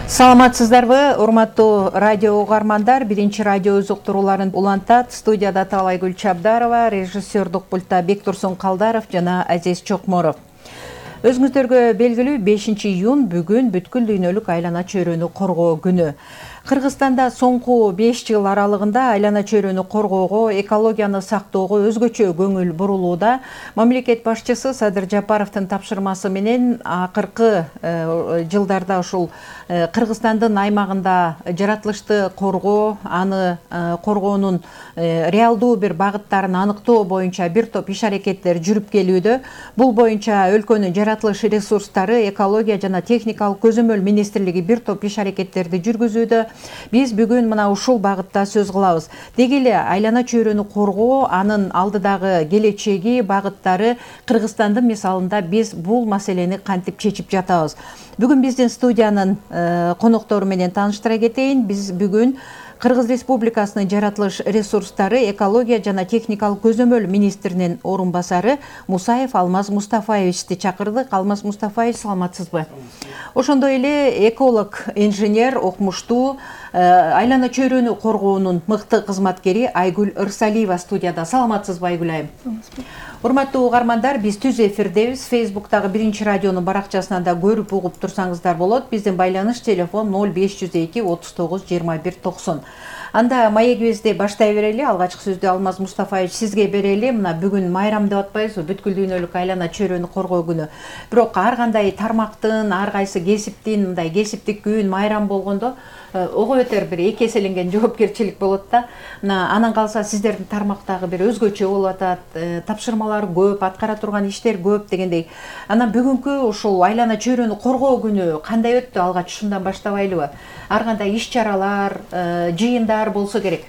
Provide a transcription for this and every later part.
Саламатсыздарбы, урматтуу радио угармандар. Биринчи радио өз уктурууларын улантат. Студияда Талайгүл Чабдарова, режиссердук пультта Бектурсун Калдаров жана Азиз Чокморов. Өзүңүздөргө белгилүү 5-июнь бүгүн бүткүл дүйнөлүк айлана чөйрөнү коргоо күнү. Кыргызстанда соңку 5 жыл аралыгында айлана чөйрөнү коргоого, экологияны сактоого өзгөчө көңүл бурулууда. Мамлекет башчысы Садыр Жапаровдун тапшырмасы менен акыркы жылдарда ушул Кыргызстандын аймагында жаратылышты коргоо, аны коргоонун реалдуу бир багыттарын аныктоо боюнча бир топ иш-аракеттер жүрүп келүүдө. Бул боюнча өлкөнүн жаратылыш ресурстары, экология жана техникалык көзөмөл министрлиги бир топ иш-аракеттерди жүргүзүүдө. Биз бүгүн мына ушул багытта сөз кылабыз. Деги эле айлана чөйрөнү коргоо, анын алдыдагы келечеги, багыттары, Кыргызстандын мисалында биз бул маселени кантип чечип жатабыз. Бүгүн биздин студиянын коноктору менен тааныштыра кетейин. Биз бүгүн Кыргыз Республикасынын жаратылыш ресурстары, экология жана техникалык көзөмөл министринин орун басары Мусаев Алмаз Мустафаевичти чакырдык. Алмаз Мустафаевич, саламатсызбы? Ошондой эле эколог, инженер, окумуштуу, айлана чөйрөнү коргоонун мыкты кызматкери Айгүл Ырсалиева студияда. Саламатсызбы, Айгүл айым? Урматтуу угармандар, биз түз эфирдебиз. Фейсбуктагы биринчи радионун баракчасынан да көрүп угуп турсаңыздар болот. Биздин байланыш телефон 0502 39 21 90. Анда маегибизди баштай берели. Алгачкы сөздү Алмаз Мустафаевич сизге берели. Мына бүгүн майрам деп атпайбызбы? Бүткүл дүйнөлүк айлана чөйрөнү коргоо күнү. Бирок ар кандай тармактын, ар кайсы кесиптин мындай кесиптик күн, майрам болгондо ого өтөр бир эки эселенген жоопкерчилик болот да. Мына анан калса сиздердин тармактагы бир өзгөчө болуп атат. Тапшырмалар көп, аткара турган иштер көп дегендей. Анан бүгүнкү ушул айлана чөйрөнү коргоо күнү кандай өттү? Алгач ушундан баштабайлыбы? Ар кандай иш-чаралар, жыйындар болсо керек.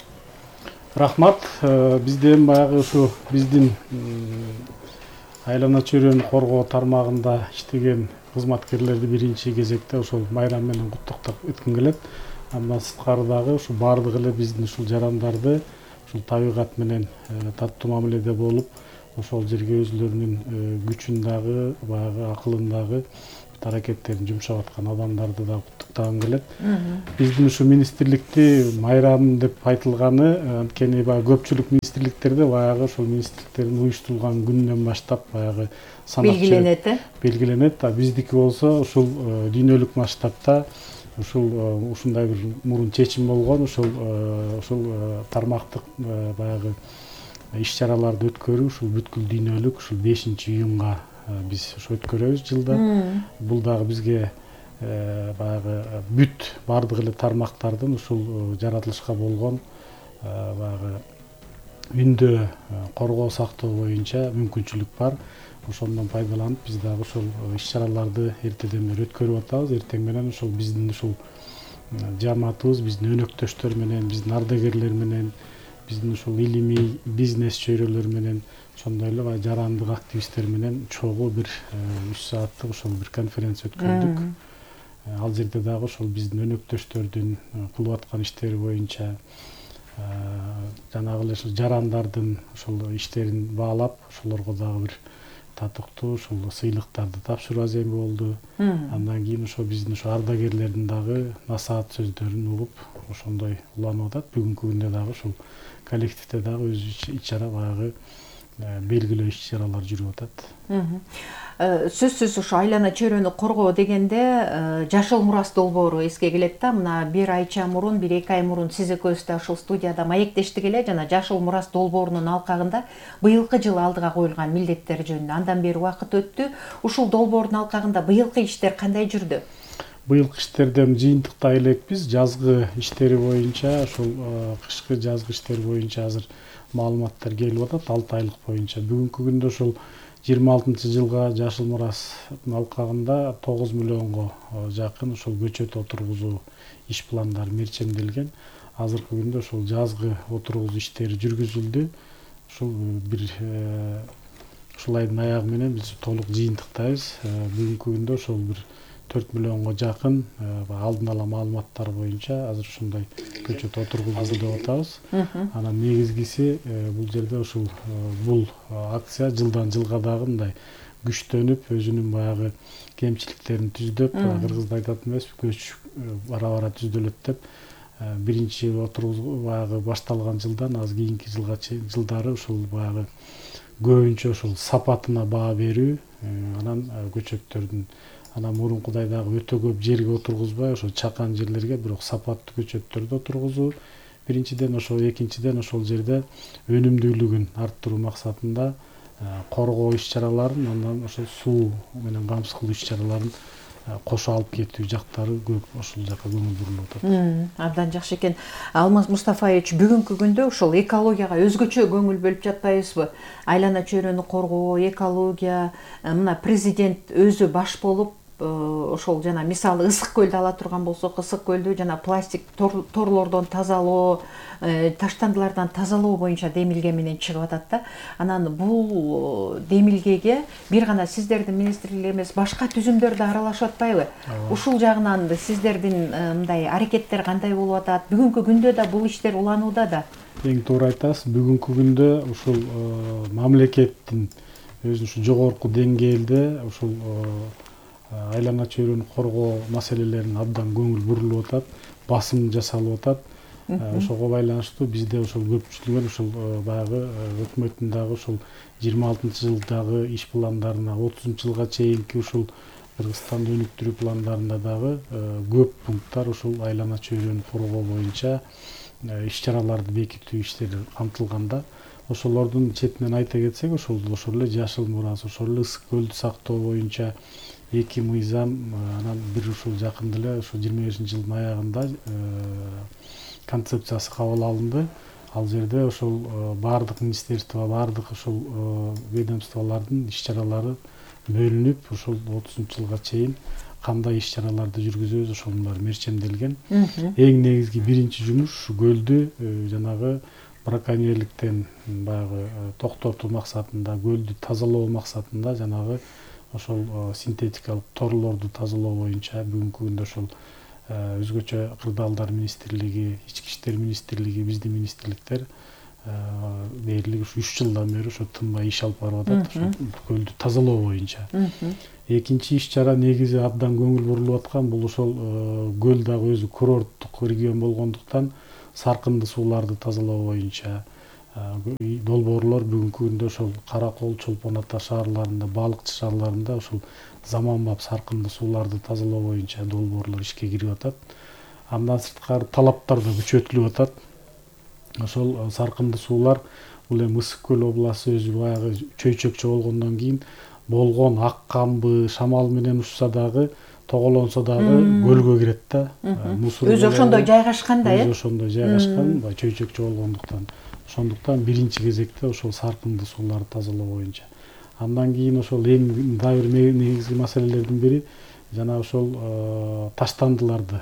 Рахмат. Бизден баягы ушу биздин айлана чөйрөнү коргоо тармагында иштеген кызматкерлерди биринчи кезекте ошол майрам менен куттуктап өткүм келет. Андан сырткары ушу баардык эле биздин ушул жарандарды ушул табигат менен таттуу мамиледе болуп, ошол жерге өзүлөрүнүн күчүн дагы, баягы акылын дагы аракеттерин жумшап аткан адамдарды да куттуктагым келет. Биздин ушу министрликти майрам деп айтылганы, анткени баягы көпчүлүк министрликтерде баягы ошол министрликтердин уюштурулган күнүнөн баштап баягы белгиленет. Биздики болсо ушул дүйнөлүк масштабта ушундай бир мурун чечим болгон, ушул тармактык баягы иш-чараларды өткөрүү ушул бүткүл дүйнөлүк ушул 5-июнга биз ошо өткөрөбүз жылда. Бул дагы бизге баягы бүт бардык эле тармактардын ушул жаратылышка болгон баягы үндө коргоо сактоо боюнча мүмкүнчүлүк бар. Ошондон пайдаланып биз дагы ушул иш-чараларды эртеден бери өткөрүп атабыз. Эртең менен ушул биздин ушул жамаатыбыз, биздин өнөктөштөр менен, биздин ардагерлер менен, биздин ушул илимий бизнес чөйрөлөр менен, ошондой эле жарандык активисттер менен чогуу бир 3 сааттык ошол бир конференция өткөрдүк. Ал жерде дагы ошол биздин өнөктөштөрдүн кылып аткан иштери боюнча жанагы эле ушул жарандардын ошол иштерин баалап, ошолорго дагы бир татыктуу ушул сыйлыктарды тапшыруу аземи болду. Андан кийин ошо биздин ошо ардагерлердин дагы насаат сөздөрүн угуп, ошондой уланып атат. Бүгүнкү күндө дагы ушул коллективде дагы өз иш-чара баягы белгилүү иш-чаралар жүрүп атат. Сөзсүз ушу айлана чөйрөнү коргоо дегенде жашыл мурас долбоору эске келет да. Мына бир айча мурун, 1-2 ай мурун сиз экөөбүз да ушул студияда маектештик эле жана жашыл мурас долбоорунун алкагында быйылкы жылы алдыга коюлган милдеттер жөнүндө. Андан бери убакыт өттү. Ушул долбоордун алкагында быйылкы иштер кандай жүрдү? Быйылкы иштерден жыйынтыктай элекпиз. Жазгы иштери боюнча, ушул кышкы жазгы иштери боюнча азыр маалыматтар келип атат 6 айлык боюнча. Бүгүнкү күндө ушул 26-жылга жашыл мурастын алкагында 9 миллионго жакын ушул көчөт отургузуу иш пландары мерчемделген. Азыркы күндө ушул жазгы отургузуу иштери жүргүзүлдү. Ушул ушул айдын аягы менен биз толук жыйынтыктайбыз. Бүгүнкү күндө ушул бир 4 миллионго жакын алдын ала маалыматтар боюнча азыр ушундай көчөт отургузулду деп атабыз. Анан негизгиси бул жерде ушул бул акция жылдан жылга дагы мындай күчтөнүп, өзүнүн баягы кемчиликтерин түздөп, кыргызда айтат эмеспи, көч бара түздөлөт деп, биринчи отургузуу баягы башталган жылдан азыр кийинки жылга чейин жылдары ушул баягы көбүнчө ушул сапатына баа берүү, анан көчөттөрдүн анан мурункудай дагы өтө көп жерге отургузбай, ошо чакан жерлерге бирок сапаттуу көчөттөрдү отургузуу. Биринчиден ошол, экинчиден ошол жерде өнүмдүүлүгүн арттыруу максатында коргоо иш-чараларын, андан ошол суу менен камсыз кылуу иш-чараларын кошо алып кетүү жактары көп ошол жака көңүл бурулуп атат. Абдан жакшы экен. Алмаз Мустафаевич, бүгүнкү күндө ошол экологияга өзгөчө көңүл бөлүп жатпайбызбы? Айлана чөйрөнү коргоо, экология, мына президент өзү баш болуп, ошол жана мисалы ысык көлдү ала турган болсок, ысык көлдү жана пластик торлордон тазалоо, таштандылардан тазалоо боюнча демилге менен чыгып атат да. Анан бул демилгеге бир гана сиздердин министрлик эмес, башка түзүмдөр да аралашып атпайбы? Ушул жагынан сиздердин мындай аракеттер кандай болуп атат? Бүгүнкү күндө да бул иштер уланууда да. Эң туура айтасыз. Бүгүнкү күндө ушул мамлекеттин өзүнүн жогорку деңгээлде ушул айлана чөйрөнү коргоо маселелерине абдан көңүл бурулуп атат, басым жасалып атат. Ошого байланыштуу бизде ошол көпчүлүгүн ушул баягы өкмөттүн дагы ушул 26-жылдагы иш пландарына, 30-жылга чейинки ушул Кыргызстанды өнүктүрүү пландарында дагы көп пункттар ушул айлана чөйрөнү коргоо боюнча иш-чараларды бекитүү иштери камтылганда, ошолордун четинен айта кетсек, ошол эле жашыл мурас, ошол эле ысык көлдү сактоо боюнча 2 мыйзам, анан бир ушул жакында эле ошо 25-жылдын аягында концепциясы кабыл алынды. Ал жерде ошол баардык министерство, баардык ошол ведомстволордун иш-чаралары бөлүнүп, ошол 30-жылга чейин кандай иш-чараларды жүргүзөбүз, ошолор мерчемделген. Эң негизги биринчи жумуш көлдү жанагы браконьерликтен баягы токтотуу максатында, көлдү тазалоо максатында жанагы ошол синтетикалык торлорду тазалоо боюнча бүгүнкү күндө ошол өзгөчө кырдаалдар министрлиги, ички иштер министрлиги, биздин министрликтер дээрлик 3 жылдан бери ошо тынбай иш алып барып атат, ошол көлдү тазалоо боюнча. Экинчи иш-чара негизи абдан көңүл бурулуп аткан, бул ошол көл дагы өзү курорттук регион болгондуктан саркынды сууларды тазалоо боюнча долбоорлор бүгүнкү күндө ошол Каракол, Чолпон Ата шаарларында, Балыкчы шаарларында ошол заманбап саркынды сууларды тазалоо боюнча долбоорлор ишке кирип атат. Андан сырткары талаптар да күчөтүлүп атат. Ошол саркынды суулар бул эми Ысык көл областы өзү баягы чөйчөкчө болгондон кийин болгон ак камбы, шамал менен учса дагы, тоголонсо дагы көлгө кирет да. Өзү ошондой жайгашкан да, өзү ошондой жайгашкан, чөйчөкчө болгондуктан. Ошондуктан биринчи кезекте ошол саркынды сууларды тазалоо боюнча. Андан кийин ошол эң дагы бир негизги маселелердин бири жана ошол таштандыларды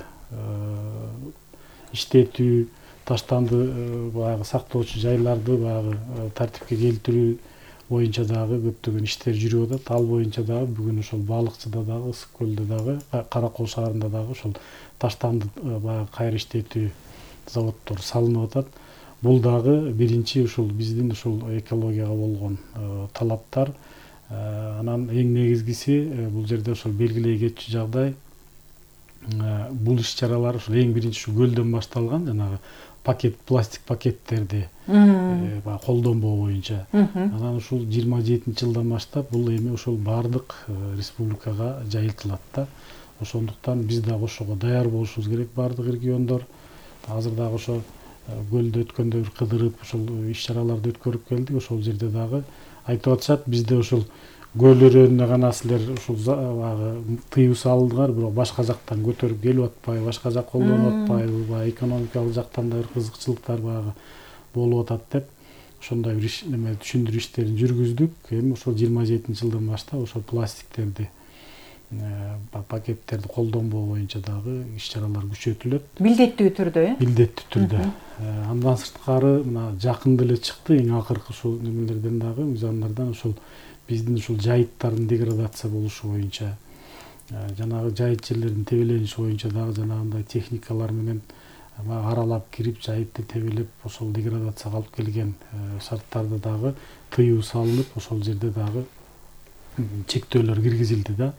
иштетүү, таштанды баягы сактоочу жайларды баягы тартипке келтирүү боюнча дагы көптөгөн иштер жүрүп атат. Ал боюнча дагы бүгүн ошол Балыкчыда дагы, Ысык көлдө дагы, Каракол шаарында дагы ошол таштанды баягы кайра иштетүү заводдор салынып атат. Бул дагы биринчи ушул биздин ушул экологияга болгон талаптар. Анан эң негизгиси бул жерде ошол белгилей кетчү жагдай, бул иш-чаралар ушул эң биринчи ушу көлдөн башталган, жанагы пластик пакеттерди колдонбоо боюнча. Анан ушул 27-жылдан баштап бул эми ошол баардык республикага жайылтылат да. Ошондуктан биз дагы ошого даяр болушубуз керек, баардык региондор. Азыр дагы ошо көлдө өткөндө бир кыдырып ошол иш-чараларды өткөрүп келдик. Ошол жерде дагы айтып атышат, бизде ошол көл өрөөнүнө гана силер ушул тыюу салдыңар, бирок башка жактан көтөрүп келип атпайбы, башка жак колдонуп атпайбы, баягы экономикалык жактан да бир кызыкчылыктар баягы болуп атат деп ошондой бир түшүндүрүү иштерин жүргүздүк. Эми ошол 27-жылдан баштап ошол пластиктерди, пакеттерди колдонбоо боюнча дагы иш-чаралар күчөтүлөт. Милдеттүү түрдө, Милдеттүү түрдө. Андан сырткары мына жакында эле чыкты, эң акыркы ушул немелерден дагы, мыйзамдардан ошол биздин ушул жайыттардын деградация болушу боюнча, жанагы жайыт жерлердин тебелениши боюнча дагы жанагындай техникалар менен аралап кирип, жайытты тебелеп, ошол деградацияга алып келген шарттарды дагы тыюу салынып, ошол жерде дагы чектөөлөр киргизилди да.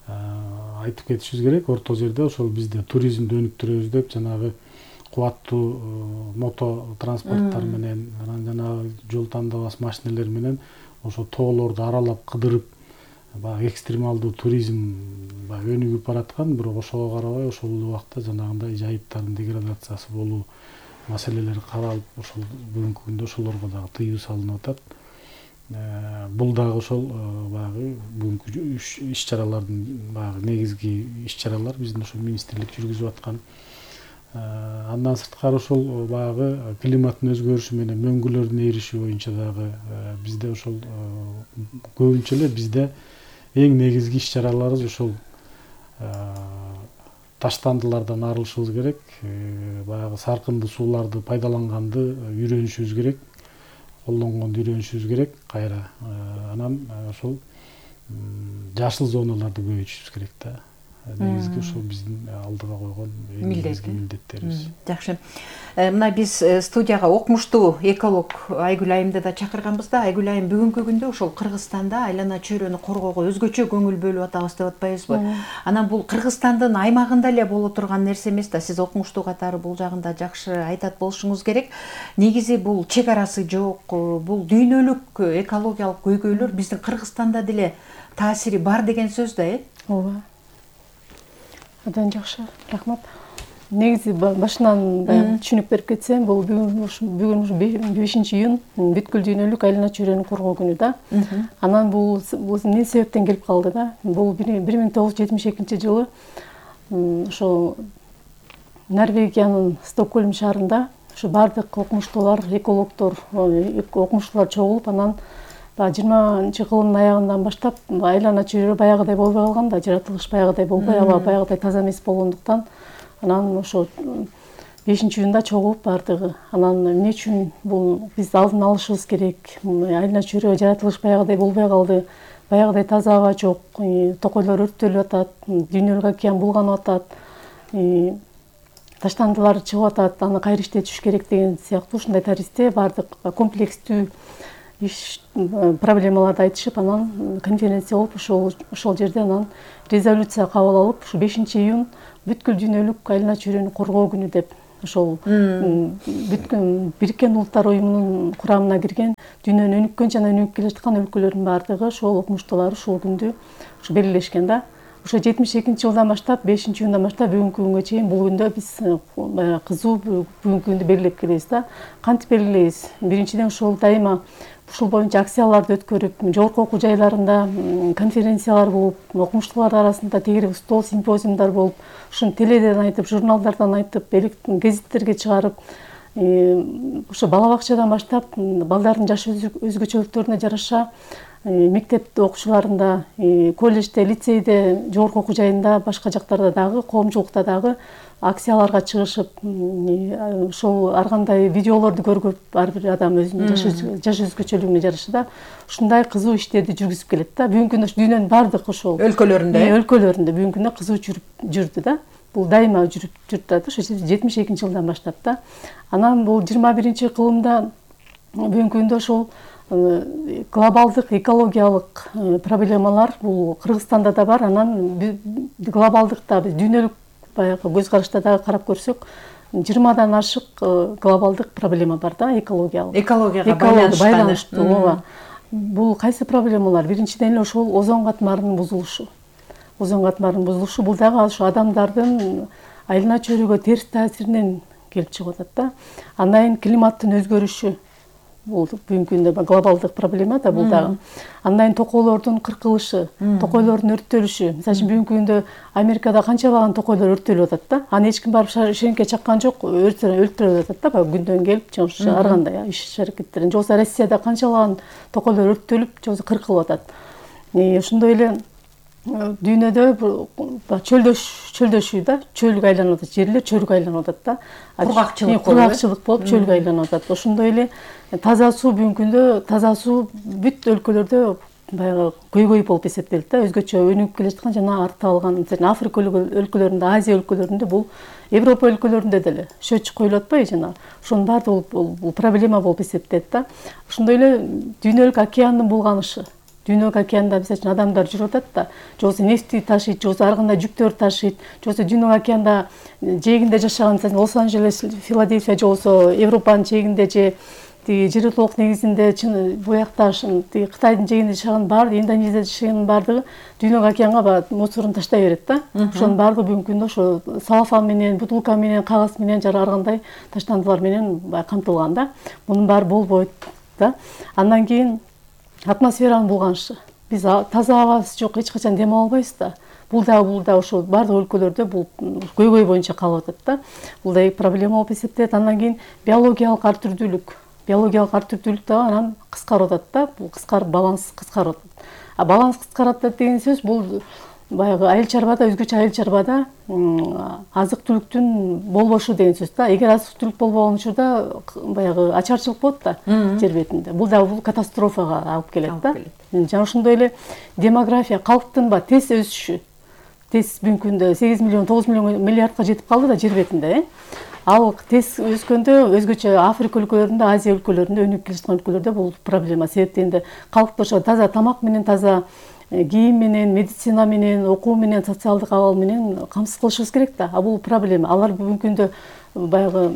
айтып кетишибиз керек. Орто жерде ошол бизде туризмди өнүктүрөбүз деп жанагы кубаттуу мото транспорттор менен, анан жанагы жол тандабас машинелер менен ошо тоолорду аралап кыдырып баягы экстремалдуу туризм өнүгүп бараткан, бирок ошого карабай ошол эле убакта жанагындай жайыттардын деградациясы болуу маселелери каралып, ошол бүгүнкү күндө ошолорго дагы тыюу салынып атат. Бул дагы ошол баягы бүгүнкү иш-чаралардын баягы негизги иш-чаралар биздин ошол министрлик жүргүзүп аткан. Андан сырткары ошол баягы климаттын өзгөрүшү менен мөңгүлөрдүн эриши боюнча дагы бизде ошол көбүнчө эле бизде эң негизги иш-чараларыбыз ошол таштандылардан арылышыбыз керек, баягы саркындуу сууларды пайдаланганды үйрөнүшүбүз керек, колдонгонду үйрөнүшүбүз керек кайра. Анан ошол жашыл зоналарды көбөйтүшүбүз керек да. Негизги ошол биздин алдыга койгон негизги милдеттерибиз. Жакшы. Мына биз студияга окумуштуу эколог Айгүл айымды да чакырганбыз да. Айгүл айым, бүгүнкү күндө ошол Кыргызстанда айлана чөйрөнү коргоого өзгөчө көңүл бөлүп атабыз деп атпайбызбы? Анан бул Кыргызстандын аймагында эле боло турган нерсе эмес да. Сиз окумуштуу катары бул жагында жакшы айтат болушуңуз керек. Негизи бул чек арасы жок, бул дүйнөлүк экологиялык көйгөйлөр биздин Кыргызстанда деле таасири бар деген сөз да, Ооба. Абдан жакшы, рахмат. Негизи башынан түшүнүк берип кетсем, бул бүгүн 5-июнь бүткүл дүйнөлүк айлана чөйрөнү коргоо күнү да. Анан бул эмне себептен келип калды да? Бул 1972 жылы ошо Норвегиянын Стокгольм шаарында ошо бардык окумуштуулар, экологдор, окумуштуулар чогулуп, анан 20-кылымдын аягынан баштап айлана чөйрө баягыдай болбой калган да, жаратылыш баягыдай болбой, аба баягыдай таза эмес болгондуктан анан ошо 5-июнда чогулуп бардыгы. Анан эмне үчүн бул биз алдын алышыбыз керек? Айлана чөйрө жаратылыш баягыдай болбой калды, баягыдай таза аба жок, токойлор өрттөлүп атат, дүйнөлүк океан булганып атат, таштандылар чыгып атат, аны кайра иштетиш керек деген сыяктуу ушундай таризде бардык комплекстүү проблемаларды айтышып, анан конференция болуп, ошол жерде анан резолюция кабыл алып, ушу 5-июнь бүткүл дүйнөлүк айлана чөйрөнү коргоо күнү деп ошол Бириккен Улуттар уюмунун курамына кирген дүйнөнүн өнүккөн жана өнүгүп келе жаткан өлкөлөрүнүн бардыгы ошол окумуштуулар ушул күндү белгилешкен да. Ошо 72-жылдан баштап, 5-июндан баштап бүгүнкү күнгө чейин бул күндө биз кызуу бүгүнкү күндү белгилеп келебиз да. Кантип белгилейбиз? Биринчиден ошол дайыма ушул боюнча акцияларды өткөрүп, жогорку окуу жайларында конференциялар болуп, окумуштуулар арасында тегерек стол симпозиумдар болуп, ушуну теледен айтып, журналдардан айтып, гезиттерге чыгарып, ошо бала бакчадан баштап балдардын жаш өзгөчөлүктөрүнө жараша мектеп окуучуларында, колледжде, лицейде, жогорку окуу жайында, башка жактарда дагы, коомчулукта дагы акцияларга чыгышып, ошол ар кандай видеолорду көрүп, ар бир адам өзүнүн жаш өзгөчөлүгүнө жараша да ушундай кызуу иштерди жүргүзүп келет да. Бүгүнкү күндө дүйнөнүн бардык ошол өлкөлөрүндө бүгүнкү күндө кызуу жүрдү да. Бул дайыма жүрүп турат, ошо 72-жылдан баштап да. Анан бул 21-кылымда бүгүнкү күндө ошол глобалдык экологиялык проблемалар бул Кыргызстанда да бар. Анан глобалдыкта биз дүйнөлүк баягы көз карашта дагы карап көрсөк, 20-дан ашык глобалдык проблема бар да, экологияга байланыштуу. Ооба. Бул кайсы проблемалар? Биринчиден эле ошол озон катмарынын бузулушу. Бул дагы ошо адамдардын айлана чөйрөгө терс таасиринен келип чыгып атат да. Андан кийин климаттын өзгөрүшү. Бул бүгүнкү күндө глобалдык проблема да бул дагы. Андан кийин токойлордун кыркылышы, токойлордун өрттөлүшү. Мисалы үчүн бүгүнкү күндө Америкада канчалаган токойлор өрттөлүп атат да. Аны эч ким барып шеренгке чаккан жок, өлтүрүп атат да, баягы күндөн келип, ар кандай иш-аракеттерин. Жоксо Россияда канчалаган токойлор өрттөлүп, жоксо кыркылып атат. Ошондой эле дүйнөдө чөлдөшүү да, чөлгө айланып атат, жерлер чөлгө айланып атат да. Кургакчылык болуп чөлгө айланып атат. Ошондой эле таза суу бүгүнкү күндө таза суу бүт өлкөлөрдө баягы көйгөй болуп эсептелет да. Өзгөчө өнүгүп келе жаткан жана артта калган, мисалы Африка өлкөлөрүндө, Азия өлкөлөрүндө, бул Европа өлкөлөрүндө деле счетчик коюлуп атпайбы жана. Ошонун баардыгы бул проблема болуп эсептелет да. Ошондой эле дүйнөлүк океандын булганышы. Дүйнөлүк океанда мисалы үчүн адамдар жүрүп атат да, же болбосо нефти ташыйт, же болбосо ар кандай жүктөр ташыйт, же болбосо Дүйнөлүк океанда жээгинде жашаган, мисалы Лос-Анджелес, Филадельфия же болбосо Европанын жээгинде же тиги жер толук негизинде буякта тиги Кытайдын жээгинде жашаган баардыгы, Индонезияда жашаганын баардыгы Дүйнөлүк океанга баягы мусорун таштай берет да. Ошонун баардыгы бүгүнкү күндө ошо салафан менен, бутылка менен, кагаз менен жана ар кандай таштандылар менен баягы камтылган да. Мунун баары болбойт да. Андан кийин атмосферанын булганышы. Биз таза абабыз жок, эч качан дем ала албайбыз да. Бул да ошол баардык өлкөлөрдө бул көйгөй боюнча калып атат да. Бул да проблема болуп эсептелет. Андан кийин биологиялык ар түрдүүлүк. Биологиялык ар түрдүүлүк дагы анан кыскарып атат да. Бул баланс кыскарып атат. Баланс кыскарып атат деген сөз бул баягы айыл чарбада, өзгөчө айыл чарбада азык түлүктүн болбошу деген сөз да. Эгер азык түлүк болбогон учурда баягы ачарчылык болот да жер бетинде. Бул да катастрофага алып келет да. Жана ошондой эле демография, калктын тез өсүшү. Тез бүгүнкү күндө 8 миллион, 9 миллион миллиардка жетип калды да жер бетинде. Ал тез өскөндө өзгөчө Африка өлкөлөрүндө, Азия өлкөлөрүндө, өнүгүп келе жаткан өлкөлөрдө бул проблема. Себептен энди калкты ошо таза тамак менен, таза кийим менен, медицина менен, окуу менен, социалдык абал менен камсыз кылышыбыз керек да. Бул проблема. Алар бүгүнкү күндө баягы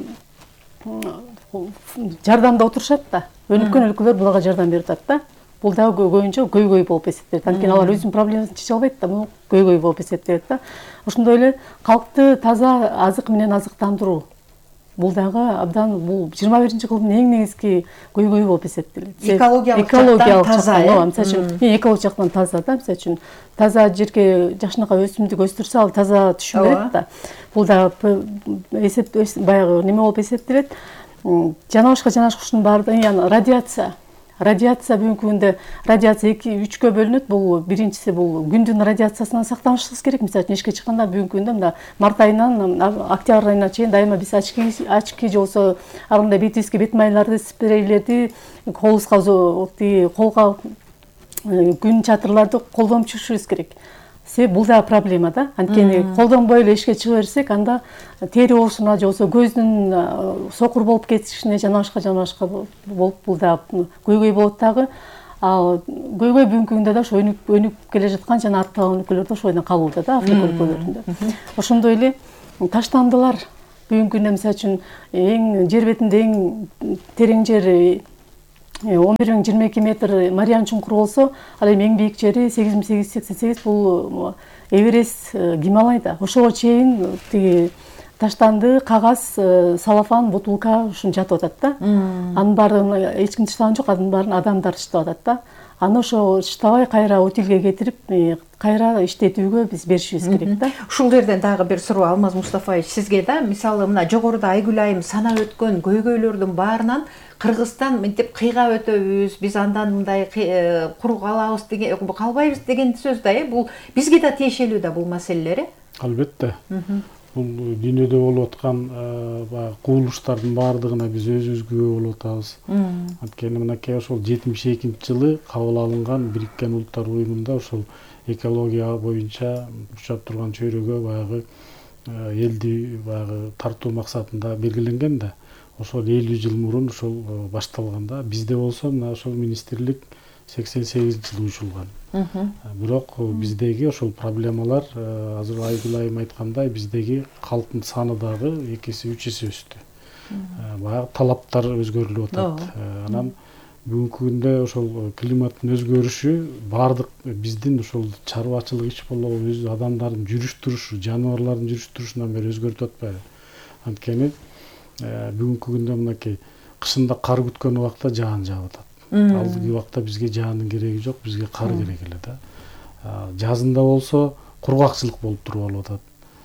жардамда отурушат да. Өнүккөн өлкөлөр буларга жардам берип атат да. Бул да көбүнчө көйгөй болуп эсептелет. Анткени алар өзүнүн проблемасын чече албайт да, бул көйгөй болуп эсептелет да. Ошондой эле калкты таза азык менен азыктандыруу. Бул дагы абдан бул 21-кылымдын эң негизги көйгөйү болуп эсептелет. Экологиялык таза, мисалы үчүн экологиялык жактан таза да, мисалы үчүн таза жерге жакшынакай өсүмдүк өстүрсө, ал таза түшүм берет да. Бул дагы баягы неме болуп эсептелет. Жана башка ушунун баардыгы радиация. Радиация бүгүнкү күндө радиация 2-3кө бөлүнөт. Бул биринчиси бул күндүн радиациясынан сактанышыбыз керек. Мисалы үчүн эшикке чыкканда бүгүнкү күндө мына март айынан октябрь айына чейин дайыма биз очки же болсо ар кандай бетибизге бет майларды, спрейлерди колубузга колго күн чатырларды колдонуп жүрүшүбүз керек. Себеби бул да проблема да. Анткени колдонбой эле эшикке чыга берсек, анда тери оорусуна же болсо көздүн сокур болуп кетишине жана башка болуп бул да көйгөй болот дагы. Көйгөй бүгүнкү күндө да ошо өнүгүп келе жаткан жана арттаган өлкөлөрдө ошойдон калууда да, Африка өлкөлөрүндө. Ошондой эле таштандылар бүгүнкү күндө мисалы үчүн эң жер бетинде эң терең жер 11.022 метр Мариан чуңкуру болсо, ал эми эң бийик жери 8888 бул Эверест, Гималайда. Ошого чейин тиги таштанды, кагаз, салафан, бутылка ушун жатып атат да. Анын баарын эч ким таштаган жок, анын баарын адамдар таштап атат да. Аны ошо таштабай кайра утилге кетирип, кайра иштетүүгө биз беришибиз керек да. Ушул жерден дагы бир суроо, Алмаз Мустафаевич, сизге да, мисалы мына жогоруда Айгүл айым санап өткөн көйгөйлөрдүн баарынан Кыргызстан мынтип кыйга өтөбүз, биз андан мындай куру калабыз деген, калбайбыз деген сөз да, бул бизге да тиешелүү да бул маселелер. Албетте. Бул дүйнөдө болуп аткан кубулуштардын баардыгына биз өзүбүз күбө болуп атабыз. Анткени мынакей ошол 72-жылы кабыл алынган Бириккен Улуттар уюмунда ошол экология боюнча учап турган чөйрөгө баягы элди баягы тартуу максатында белгиленген да. Ошол 50 жыл мурун ошол башталган да. Бизде болсо мына ошол министрлик 88-жылы учулган. Бирок биздеги ошол проблемалар азыр Айгүл айым айткандай, биздеги калктын саны дагы 2-3 эсе өстү. Баягы талаптар өзгөрүлүп атат. Анан бүгүнкү күндө ошол климаттын өзгөрүшү баардык биздин ошол чарбачылык иш болобу, өз адамдардын жүрүш турушу, жаныбарлардын жүрүш турушунан бери өзгөрүп атпайбы? Анткени бүгүнкү күндө мынакей кышында кар күткөн убакта жаан жаап атат. Алдыңкы убакта бизге жаандын кереги жок, бизге кар керек эле да. Жазында болсо кургакчылык болуп туруп алып атат.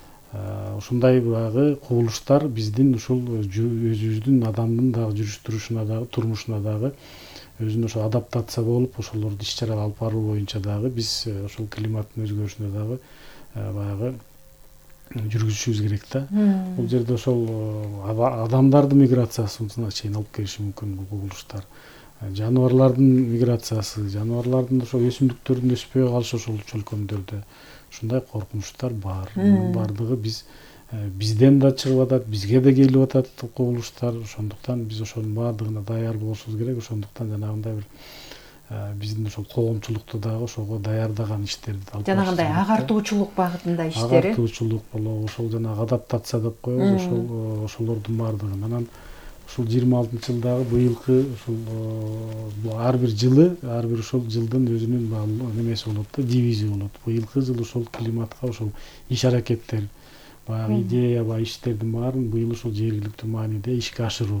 Ушундай баягы кубулуштар биздин ушул өзүбүздүн адамдын дагы жүрүш турушуна дагы, турмушуна дагы өзүнө ошо адаптация болуп, ошолорду иш-чара алып баруу боюнча дагы биз ошол климаттын өзгөрүшүнө дагы баягы жүргүзүшүбүз керек да. Бул жерде ошол адамдардын миграциясына чейин алып келиши мүмкүн бул кубулуштар. Жаныбарлардын миграциясы, жаныбарлардын ошо өсүмдүктөрдүн өспөй калышы ошол чөлкөмдөрдө ушундай коркунучтар бар. Мунун баардыгы бизден да чыгып атат, бизге да келип атат кубулуштар. Ошондуктан биз ошонун баардыгына даяр болушубуз керек. Ошондуктан жанагындай бир биздин ошол коомчулукту дагы ошого даярдаган иштерди алып жанагындай агартуучулук багытында иштери. Агартуучулук болобу, ошол жанагы адаптация деп коебуз, ошолордун баардыгын. Анан ушул 26-жылдагы быйылкы ушул ар бир жылы, ар бир ошол жылдын өзүнүн немеси болот да, дивизия болот. Быйылкы жыл ошол климатка ошол иш-аракеттер, баягы идея, баягы иштердин баарын быйыл ошол жергиликтүү мааниде ишке ашыруу.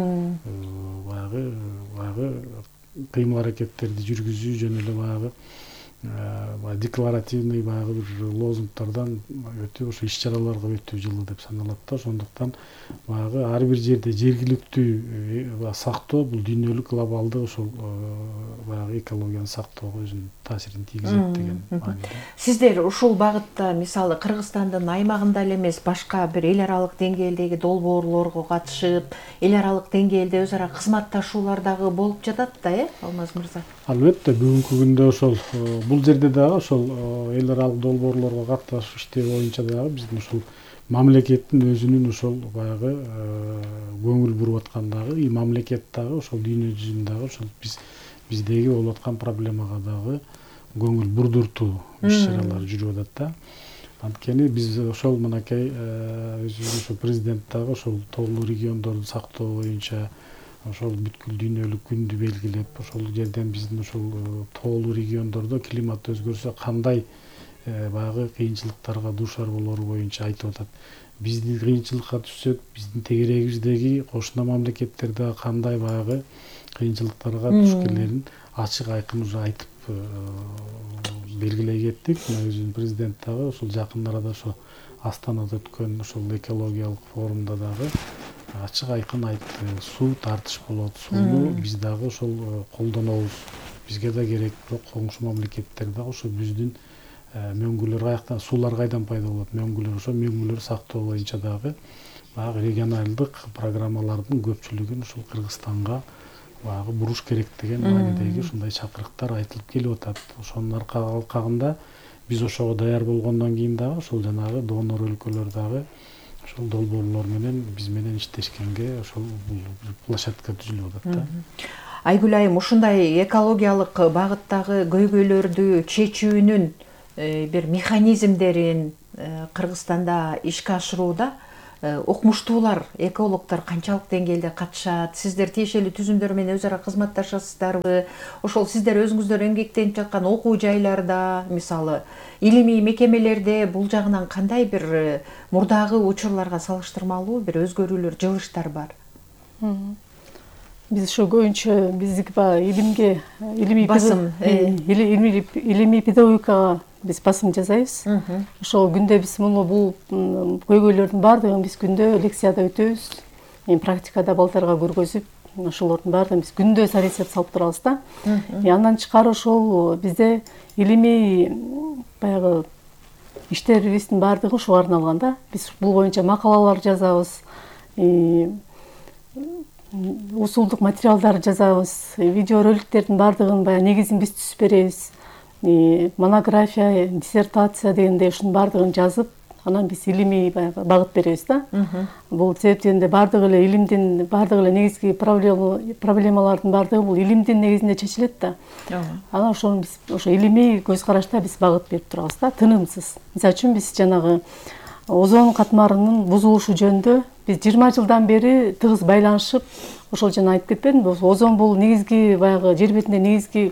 Баягы кыймыл-аракеттерди жүргүзүү жөн эле баягы декларативный баягы бир лозунгтордон өтүп ошо иш-чараларга өтүү жылы деп саналат да. Ошондуктан баягы ар бир жерде жергиликтүү сактоо бул дүйнөлүк глобалдык ошол баягы экологияны сактоого өзүнүн таасирин тийгизет деген мааниде. Сиздер ушул багытта мисалы Кыргызстандын аймагында эле эмес, башка бир эл аралык деңгээлдеги долбоорлорго катышып, эл аралык деңгээлде өз ара кызматташуулар дагы болуп жатат да, Алмаз мырза? Албетте, бүгүнкү күндө ошол бул жерде дагы ошол эл аралык долбоорлорго катышып иштөө боюнча дагы биздин ошол мамлекеттин өзүнүн ошол баягы көңүл буруп аткандагы мамлекет дагы ошол дүйнө жүзүндагы ошол биздеги болуп аткан проблемага дагы көңүл бурдуртуу иш-чаралар жүрүп атат да. Анткени биз ошол мынакей өзүбүз ошол президент дагы ошол тоолуу региондорду сактоо боюнча ошол бүткүл дүйнөлүк күндү белгилеп, ошол жерден биздин ошол тоолуу региондордо климат өзгөрсө кандай баягы кыйынчылыктарга дуушар болору боюнча айтып атат. Биздин кыйынчылыкка түшсөк, биздин тегерегибиздеги кошуна мамлекеттер дагы кандай баягы кыйынчылыктарга түшкөнлөрүн ачык айкын уже айтып белгилей кеттик. Өзүнүн президент дагы ошол жакын арада ошо Астанада өткөн ошол экологиялык форумда дагы ачык айкын айтты. Суу тартыш болот, сууну биз дагы ошол колдонобуз. Бизге да керек, бирок коңшу мамлекеттер дагы ошо биздин мөңгүлөр каяктан, суулар кайдан пайда болот, мөңгүлөр, ошо мөңгүлөр сактоо боюнча дагы баягы регионалдык программалардын көпчүлүгүн ушул Кыргызстанга баягы буруш керек деген маанидеги ушундай чакырыктар айтылып келип атат. Ошонун алкагында биз ошого даяр болгондон кийин дагы ошол жанагы донор өлкөлөр дагы ошол долбоорлор менен биз менен иштешкенге ошол площадка түзүлүп атат да. Айгүл айым, ушундай экологиялык багыттагы көйгөйлөрдү чечүүнүн бир механизмдерин Кыргызстанда ишке ашырууда окумуштуулар, экологдор канчалык деңгээлде катышат? Сиздер тиешелүү түзүмдөр менен өз ара кызматташасыздарбы? Ошол сиздер өзүңүздөр эмгектенип жаткан окуу жайларда, мисалы, илимий мекемелерде бул жагынан кандай бир мурдагы учурларга салыштырмалуу бир өзгөрүүлөр, жылыштар бар? Биз ошо көбүнчө биздики илимге, илимий педагогикага биз басым жасайбыз. Ошол күндө биз бул көйгөйлөрдүн баардыгын биз күндө лекцияда өтөбүз. Практикада балдарга көргөзүп, ошолордун баардыгын биз күндө сорецепт салып турабыз да. Андан тышкары ошол бизде илимий баягы иштерибиздин баардыгы ушуга арналган да. Биз бул боюнча макалалар жазабыз, усулдук материалдар жазабыз, видеороликтердин баардыгын баягы негизин биз түзүп беребиз. Монография, диссертация дегендей ушунун баардыгын жазып, анан биз илимий багыт беребиз да. Бул себептен баардык эле илимдин баардык эле негизги проблемалардын баардыгы бул илимдин негизинде чечилет да. Анан ошону биз ошо илимий көз карашта биз багыт берип турабыз да, тынымсыз. Мисалы үчүн биз жанагы озон катмарынын бузулушу жөнүндө биз 20 жылдан бери тыгыз байланышып, ошол жана айтып кетпедимби? Озон бул негизги баягы жер бетинде негизги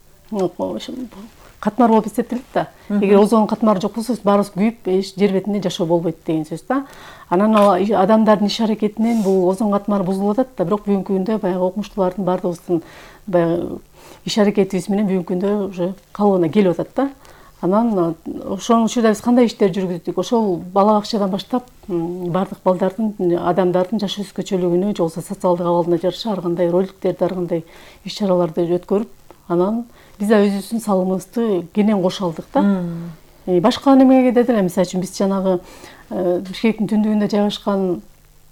катмар болуп эсептелет да. Эгер озон катмары жок болсо, баарыбыз күйүп, жер бетинде жашоо болбойт деген сөз да. Анан адамдардын иш-аракетинен бул озон катмары бузулуп атат да, бирок бүгүнкү күндө баягы окумуштуулардын баардыгыбыздын баягы иш-аракетибиз менен бүгүнкү күндө уже калыбына келип атат да. Анан ошонун учурда биз кандай иштер жүргүздүк? Ошол бала бакчадан баштап баардык балдардын, адамдардын жашоо өзгөчөлүгүнө, же болбосо социалдык абалына жараша ар кандай роликтерди, ар кандай иш-чараларды өткөрүп, анан биз да өзүбүздүн салымыбызды кенен кошо алдык да. Башка немеге деле, мисалы үчүн биз жанагы Бишкектин түндүгүндө жайгашкан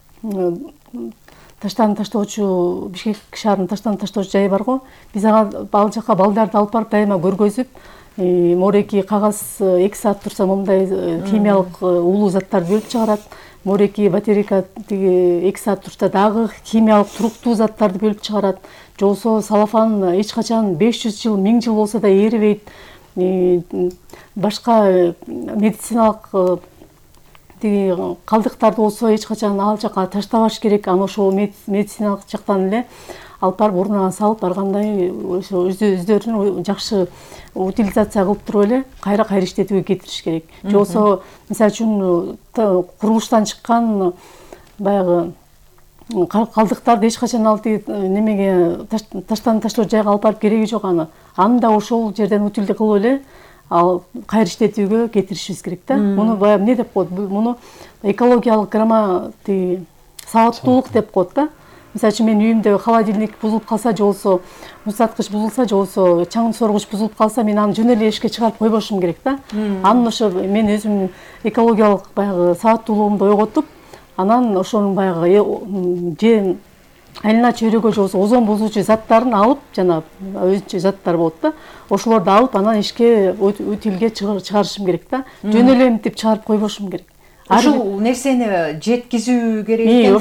таштан таштоочу, Бишкек шаарынын таштан таштоочу жайы бар го. Биз ал жака балдарды алып барып дайыма көргөзүп, мореки кагаз 2 саат турса момундай химиялык уулуу заттарды бөлүп чыгарат. мореки батарейка тиги 2 саат турса дагы химиялык туруктуу заттарды бөлүп чыгарат. Же болбосо салафан эч качан 500 жыл, 1000 жыл болсо да эрибейт. Башка медициналык тиги калдыктарды болсо эч качан ал жака таштабаш керек. Аны ошол медициналык жактан эле алып барып ордуна салып баргандай ошо өздөрүнүн жакшы утилизация кылып туруп эле кайра иштетүүгө кетириш керек. Же болбосо мисалы үчүн курулуштан чыккан баягы калдыктарды эч качан ал немеге таштоо жайга алып барып кереги жок. Аны да ошол жерден утилдүү кылып эле ал кайра иштетүүгө кетиришибиз керек да. Муну баягы эмне деп коет? Муну экологиялык сабаттуулук деп коет да. Мисалы үчүн мен үйүмдө холодильник бузулуп калса, же болбосо муздаткыч бузулса, же болбосо чаң соргуч бузулуп калса, мен аны жөн эле эшикке чыгарып койбошум керек да. Анын ошо мен өзүмдүн экологиялык баягы сабаттуулугумду ойготуп, анан ошонун баягы же айлана чөйрөгө же болбосо озон бузуучу заттарын алып, жана өзүнчө заттар болот да. Ошолорду алып, анан эшикке утилге чыгарышым керек да. Жөн эле мынтип чыгарып койбошум керек. Ушул нерсени жеткизүү керек экен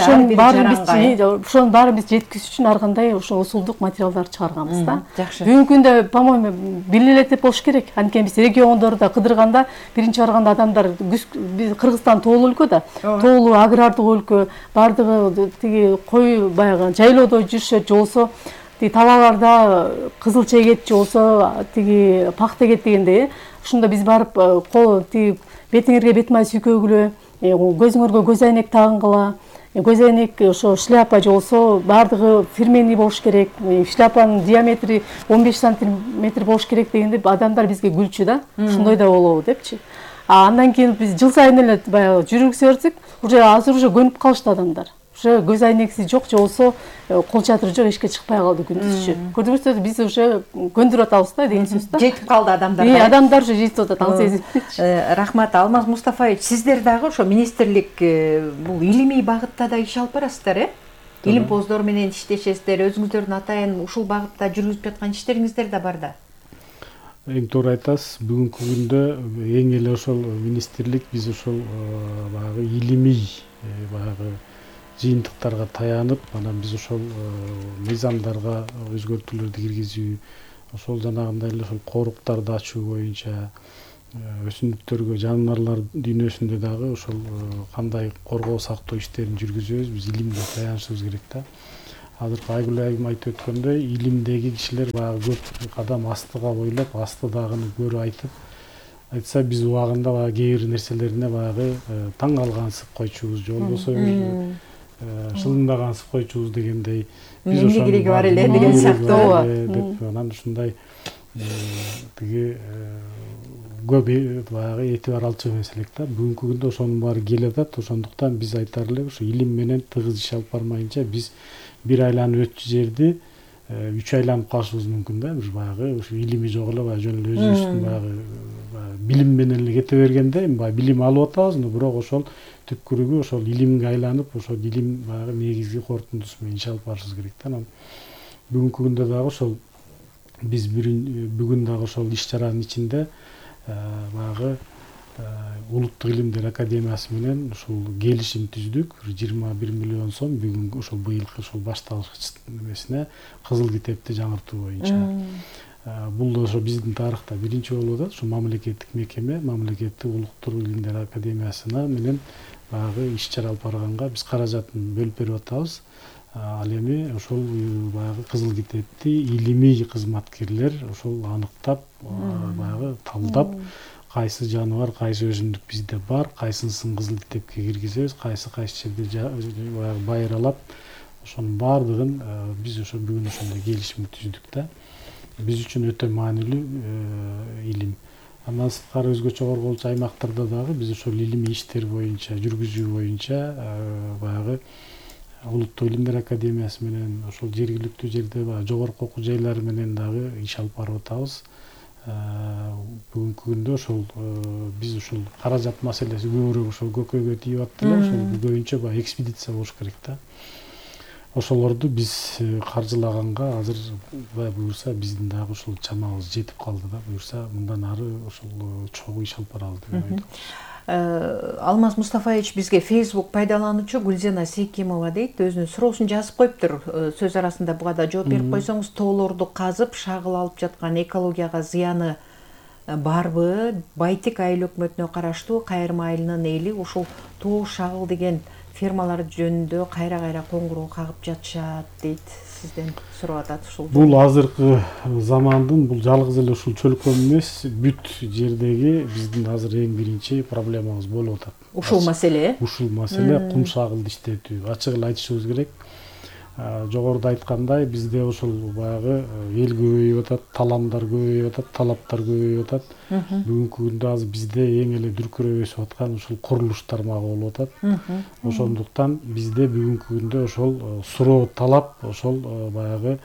да. Ошонун баарын биз жеткизүү үчүн ар кандай ошо усулдук материалдарды чыгарганбыз да. Жакшы. Бүгүнкү күндө, по-моему, биле эле деп болуш керек. Анткени биз региондордо кыдырганда, биринчи барганда адамдар Кыргызстан тоолуу өлкө да. Тоолуу агрардык өлкө, бардыгы тиги кой баягы жайлоодо жүрүшөт, же болбосо талааларда кызыл чегет, же болбосо тиги пахта эгет дегендей. Ошондо биз барып тиги бетиңерге бет май сүйкөгүлө, көзүңөргө көз айнек тагынгыла, көз айнек ошо шляпа же болсо бардыгы фирменный болуш керек, шляпанын диаметри 15 сантиметр болуш керек дегенде адамдар бизге күлчү да. Ушундай да болобу депчи. Андан кийин биз жыл сайын эле баягы жүргүзө берсек, уже азыр уже көнүп калышты адамдар. Уже көз айнекси жок, же болсо кол чатыры жок, эшикке чыкпай калды күндүзчү. Көрдүңүзбү, биз уже көндүрүп атабыз да деген сөз да. Жетип калды адамдар. Адамдар уже жетип атат, ал сезим. Рахмат, Алмаз Мустафаевич, сиздер дагы ошо министрлик бул илимий багытта да иш алып барасыздар, илимпоздор менен иштешесиздер, өзүңүздөрдүн атайын ушул багытта жүргүзүп жаткан иштериңиздер да бар да. Эң туура айтасыз. Бүгүнкү күндө эң эле ошол министрлик биз ошол баягы илимий баягы жыйынтыктарга таянып, анан биз ошол мыйзамдарга өзгөртүүлөрдү киргизүү, ошол жанагындай эле ошол коруктарды ачуу боюнча, өсүмдүктөргө, жаныбарлар дүйнөсүндө дагы ошол кандай коргоо сактоо иштерин жүргүзөбүз, биз илимге таянышыбыз керек да. Азыркы Айгүл айым айтып өткөндөй, илимдеги кишилер баягы көп кадам астыга бойлоп, астыдагыны көрүп айтса, биз убагында баягы кээ бир нерселерине баягы таң калгансып койчубуз, же болбосо шылыңдагансып койчубуз дегендей. Биз ошо кереги бар эле деген сыяктуу деп анан ушундай тиги көп баягы этибар алчу эмес элек да. Бүгүнкү күндө ошонун баары келе атат. Ошондуктан биз айтаар элек, ошо илим менен тыгыз иш алып бармайынча биз бир айланып өтчү жерди 3 айланып калышыбыз мүмкүн да. Бир баягы ушу илими жок эле баягы жөн эле өзүбүздүн баягы билим менен эле кете бергенде баягы билим алып атабыз, бирок ошол түпкүрүгү ошол илимге айланып, ошол илим баягы негизги корутундусу менен иш алып барышыбыз керек да. Анан бүгүнкү күндө дагы ошол биз бүгүн дагы ошол иш чаранын ичинде баягы Улуттук илимдер академиясы менен ушул келишим түздүк. 21 миллион сом бүгүн ошол быйылкы ошол башталгыч немесине кызыл китепти жаңыртуу боюнча. Бул ошо биздин тарыхта биринчи болуп атат. Ошо мамлекеттик мекеме, мамлекеттик Улуттук илимдер академиясына менен баягы иш чара алып барганга биз каражатын бөлүп берип атабыз. Ал эми ошол баягы кызыл китепти илимий кызматкерлер ошол аныктап, баягы талдап, кайсы жаныбар, кайсы өсүмдүк бизде бар, кайсысын кызыл китепке киргизебиз, кайсы жерде баягы байыралап, ошонун баардыгын биз ошо бүгүн ошондой келишим түздүк да. Биз үчүн өтө маанилүү илим. Андан сырткары өзгөчө корголчу аймактарда дагы биз ошол илимий иштер боюнча, жүргүзүү боюнча баягы Улуттук илимдер академиясы менен ошол жергиликтүү жерде жогорку окуу жайлары менен дагы иш алып барып атабыз. Бүгүнкү күндө ошол биз ушул каражат маселеси көбүрөөк ошол көкөйгө тийип атты эле, ошол көбүнчө баягы экспедиция болуш керек да. Ошолорду биз каржылаганга азыр буюрса биздин дагы ушул чамабыз жетип калды да. Буюрса мындан ары ошол чогуу иш алып барабыз деп ойлойм. Алмаз Мустафаевич бизге Facebook пайдалануучу Гүлзена Сейкимова дейт, өзүнүн суроосун жазып коюптур. Сөз арасында буга да жооп берип койсоңуз, тоолорду казып шагыл алып жаткан экологияга зыяны барбы? Байтик айыл өкмөтүнө караштуу Кайырма айылынын эли ушул тоо шагыл деген фермалар жөнүндө кайра коңгуроо кагып жатышат дейт. Сизден сурап атат ушул. Бул азыркы замандын, бул жалгыз эле ушул чөлкөм эмес, бүт жердеги биздин азыр эң биринчи проблемабыз болуп атат. Ушул маселе? Ушул маселе кум шагылды иштетүү. Ачык эле айтышыбыз керек. Жогоруда айткандай, бизде ушул баягы эл көбөйүп атат, таламдар көбөйүп атат, талаптар көбөйүп атат. Бүгүнкү күндө азыр бизде эң эле дүркүрөп өсүп аткан ушул курулуш тармагы болуп атат. Ошондуктан бизде бүгүнкү күндө ошол суроо талап, ошол баягы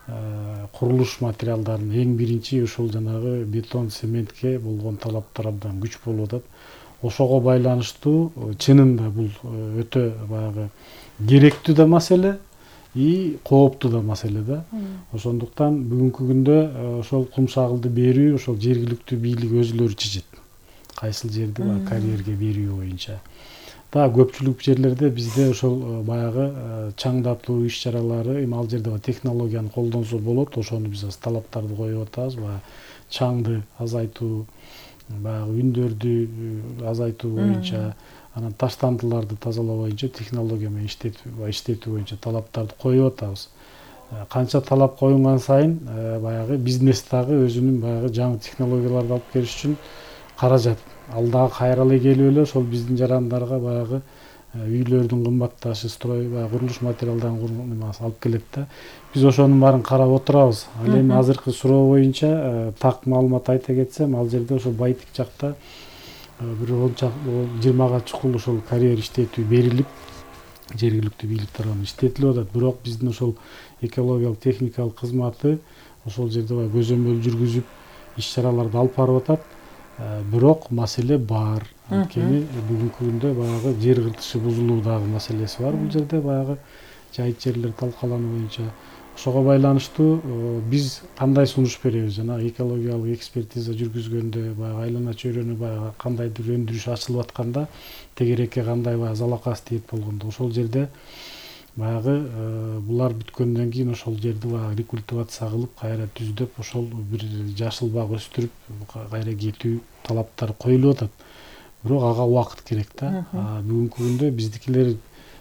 курулуш материалдарынын эң биринчи ушул жанагы бетон, цементке болгон талаптар абдан күч болуп атат. Ошого байланыштуу чынында бул өтө баягы керектүү да маселе, и кооптуу да маселе да. Ошондуктан бүгүнкү күндө ошол кум шагылды берүү ошол жергиликтүү бийлик өзүлөрү чечет. Кайсыл жерди карьерге берүү боюнча. Да көпчүлүк жерлерде бизде ошол баягы чаңдатуу иш-чаралары, ал жерде технологияны колдонсо болот, ошону биз талаптарды коюп атабыз. Баягы чаңды азайтуу, баягы үндөрдү азайтуу боюнча, анан таштандыларды тазалоо боюнча технология менен иштетүү боюнча талаптарды коюп атабыз. Канча талап коюнган сайын баягы бизнес дагы өзүнүн баягы жаңы технологияларды алып келиш үчүн каражат. Ал дагы кайра эле келип эле ошол биздин жарандарга баягы үйлөрдүн кымбатташы, строй, баягы курулуш материалдарын алып келет да. Биз ошонун баарын карап отурабыз. Ал эми азыркы суроо боюнча так маалымат айта кетсем, ал жерде ошол Байтик жакта бир 20га чукул ошол карьер иштетүү берилип, жергиликтүү бийлик тарабынан иштетилип атат. Бирок биздин ошол экологиялык техникалык кызматы ошол жерде көзөмөл жүргүзүп иш-чараларды алып барып атат. Бирок маселе бар. Анткени бүгүнкү күндө баягы жер кыртышы бузулуу дагы маселеси бар. Бул жерде баягы жайыт жерлер талкалануу боюнча. Ошого байланыштуу биз кандай сунуш беребиз? Жана экологиялык экспертиза жүргүзгөндө, баягы айлана чөйрөнү баягы кандайдыр өндүрүш ачылып атканда, тегерекке кандай баягы залакасы тиет болгондо, ошол жерде баягы булар бүткөндөн кийин ошол жерди баягы рекультивация кылып, кайра түздөп, ошол бир жашыл бак өстүрүп, кайра кетүү талаптар коюлуп атат. Бирок ага убакыт керек да. Бүгүнкү күндө биздикилер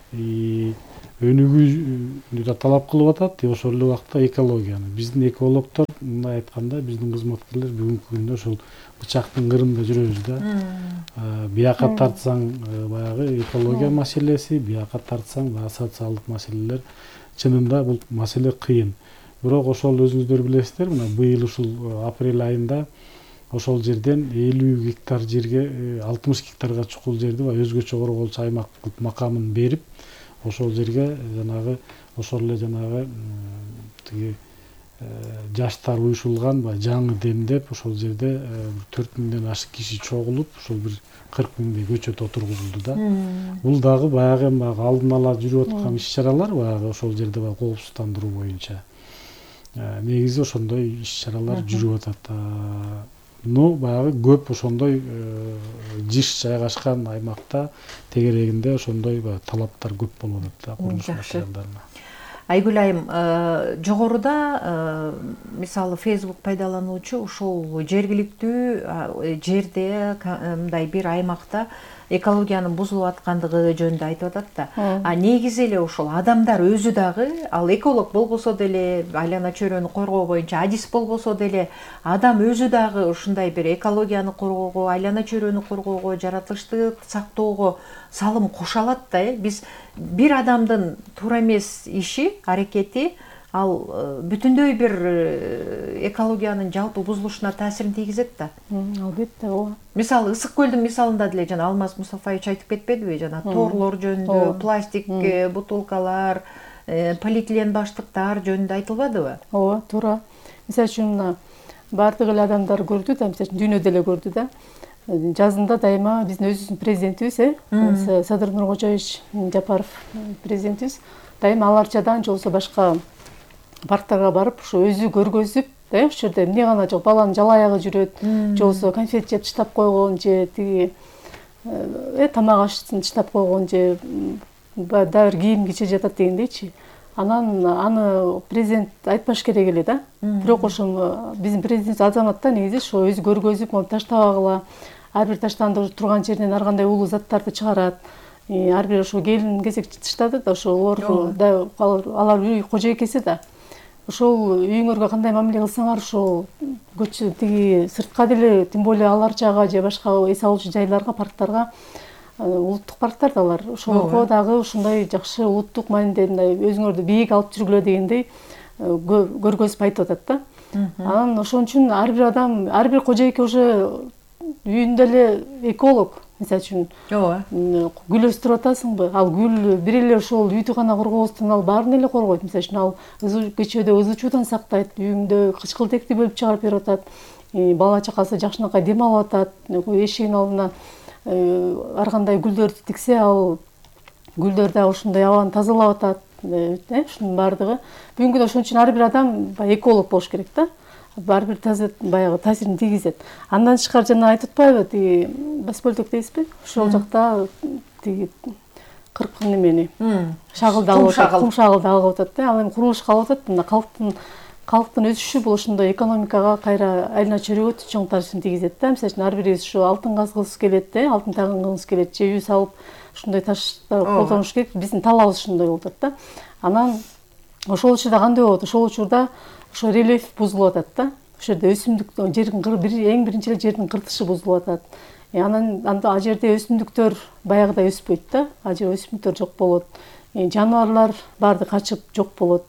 өнүгүүнү да талап кылып атат, ошол эле убакта экологияны. Биздин экологдор, мындай айтканда, биздин кызматкерлер бүгүнкү күндө ошол бычактын кырында жүрөбүз да. Бияка тартсаң баягы экология маселеси, бияка тартсаң баягы социалдык маселелер. Чынында бул маселе кыйын. Бирок ошол өзүңүздөр билесиздер, мына быйыл ушул апрель айында ошол жерден 50 гектар жерге 60 гектарга чукул жерди өзгөчө корголчу аймак макамын берип, ошол жерге жанагы ошол эле жанагы тиги жаштар уюшулган жаңы демдеп, ошол жерде 4000ден ашык киши чогулуп, ошол бир 40 миңдей көчөт отургузулду да. Бул дагы баягы алдын ала жүрүп аткан иш-чаралар, баягы ошол жерде коопсуздандыруу боюнча. Негизи ошондой иш-чаралар жүрүп атат. Но баягы көп ошондой жыш жайгашкан аймакта тегерегинде ошондой талаптар көп болуп атат да курулуш материалдарына. Айгүл айым, жогоруда мисалы Facebook пайдалануучу ушул жергиликтүү жерде мындай бир аймакта экологиянын бузулуп аткандыгы жөнүндө айтып атат да. Негизи эле ошол адамдар өзү дагы, ал эколог болбосо деле, айлана чөйрөнү коргоо боюнча адис болбосо деле, адам өзү дагы ушундай бир экологияны коргоого, айлана чөйрөнү коргоого, жаратылышты сактоого салым кошо алат да. Биз бир адамдын туура эмес иши, аракети ал бүтүндөй бир экологиянын жалпы бузулушуна таасирин тийгизет да. Албетте, ооба. Мисалы Ысык көлдүн мисалында деле жана Алмаз Мустафаевич айтып кетпедиби? Жана торлор жөнүндө, пластик бутылкалар, полиэтилен баштыктар жөнүндө айтылбадыбы? Ооба, туура. Мисалы үчүн бардык эле адамдар көрдү да, мисалы дүйнөдө эле көрдү да. Жазында дайыма биздин өзүбүздүн президентибиз, Садыр Нуркожоевич Жапаров президентибиз, дайыма аларчадан же болбосо башка парктарга барып, ушу өзү көргөзүп, ошол жерде эмне гана жок, баланын жала аягы жүрөт, же болбосо конфет жеп таштап койгон, же тиги тамак ашын чыдап койгон же дагы кийим кичи жатат дегендейчи. Анан аны президент айтпаш керек эле да. Бирок ошо биздин президент азамат да негизи ошо өзү көргөзүп, мону таштабагыла, ар бир таштанып турган жерден ар кандай улуу заттарды чыгарат. Ар бир ошо келин кезек чытыштады да, ошолор да алар үй кожойкеси да. Ошол үйүңөргө кандай мамиле кылсаңар, ошол көчө тиги сыртка деле, тем более алар жагы же башка эс алуучу жайларга, парктарга, улуттук парктар да алар. Ошолорго дагы ушундай жакшы улуттук мааниде өзүңөрдү бийик алып жүргүлө дегендей көргөзүп айтып атат да. Анан ошон үчүн ар бир адам, ар бир кожойке уже үйүндө эле эколог. Мисалы үчүн, гүл өстүрүп атасыңбы? Ал гүл бир эле ошол үй тыгана коргоосунан ал баарын эле коргойт. Мисалы үчүн, ал кечөөдө ызычуудан сактайт, үйүңдө кычкылтекти бөлүп чыгарып берип атат. Бала чакасы жакшынакай дем алып атат. Эшигин алдына ар кандай гүлдөрдү тиксе, ал гүлдөр да ошондой абаны тазалап атат. Ушунун баардыгы. Бүгүнкү күндө ошон үчүн ар бир адам эколог болуш керек да. Бар бир баягы таасирин тийгизет. Андан тышкары жана айтып атпайбы, тиги баспөлтөк дейсизби? Ошол жакта тиги 40 немени шагылды алып атат, кум шагылды алып атат да. Ал эми курулушка алып атат. Мына калктын өсүшү бул ошондой экономикага кайра айлана чөйрөгө чоң таасирин тийгизет да. Мисалы үчүн ар бирибиз ушу алтын казгыбыз келет, алтын тагынгыбыз келет, же үй салып ушундай таштарды колдонуш керек. Биздин талабыбыз ушундай болуп атат да. Анан ошол учурда кандай болот? Ошол учурда ошо рельеф бузулуп атат да. Ошол жерде өсүмдүк, жердин эң биринчи эле жердин кыртышы бузулуп атат. Анан ал жерде өсүмдүктөр баягыдай өспөйт да. Ал жерде өсүмдүктөр жок болот. Жаныбарлар баардыгы качып жок болот.